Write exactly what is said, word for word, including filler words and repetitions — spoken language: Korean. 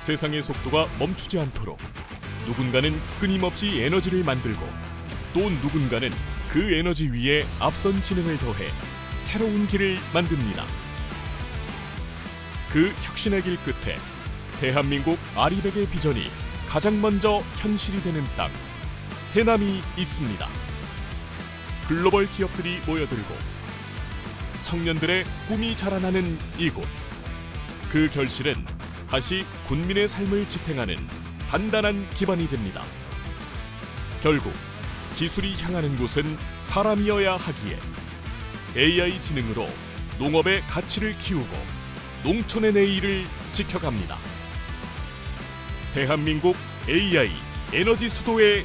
세상의 속도가 멈추지 않도록 누군가는 끊임없이 에너지를 만들고 또 누군가는 그 에너지 위에 앞선 지능을 더해 새로운 길을 만듭니다. 그 혁신의 길 끝에 대한민국 아리백의 비전이 가장 먼저 현실이 되는 땅, 해남이 있습니다. 글로벌 기업들이 모여들고 청년들의 꿈이 자라나는 이곳. 그 결실은 다시 군민의 삶을 지탱하는 단단한 기반이 됩니다. 결국 기술이 향하는 곳은 사람이어야 하기에 에이아이 지능으로 농업의 가치를 키우고 농촌의 내일을 지켜갑니다. 대한민국 에이아이 에너지 수도의